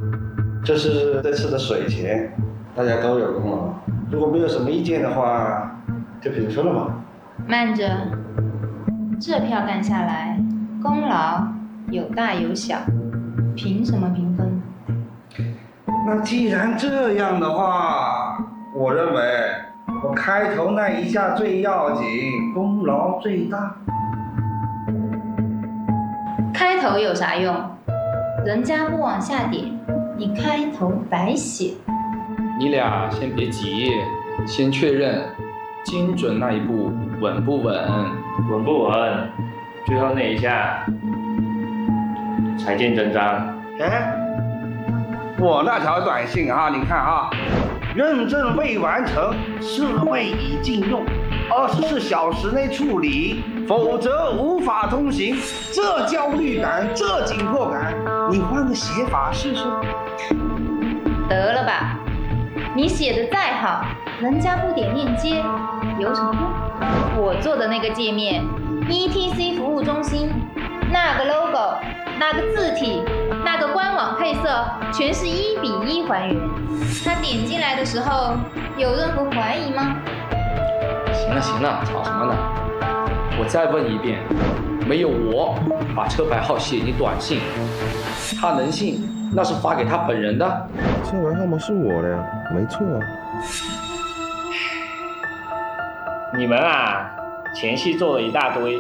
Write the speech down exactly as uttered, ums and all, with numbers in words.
这是这次的水钱，大家都有功劳。如果没有什么意见的话，就平分了吧。 慢着，这票干下来，功劳有大有小，凭什么平分？ 那既然这样的话，我认为我开头那一下最要紧，功劳最大。 开头有啥用？人家不往下点，你开头白写。 你俩先别急，先确认精准那一步稳不稳？ 稳不稳？最后那一下才见真章。 哎，我那条短信啊，你看啊，认证未完成，设备已禁用，二十四小时内处理，否则无法通行。这焦虑感，这紧迫感，你换个写法试试。 得了吧，你写的再好，人家不点链接，有什么用？我做的那个界面 ，E T C 服务中心，那个 logo， 那个字体，那个官网配色，全是一比一还原。他点进来的时候，有任何怀疑吗？ 行了行了，吵什么呢？我再问一遍，没有我把车牌号写进短信，他能信那是发给他本人的？ 车牌号码是我的呀，没错啊。 你们啊，前戏做了一大堆，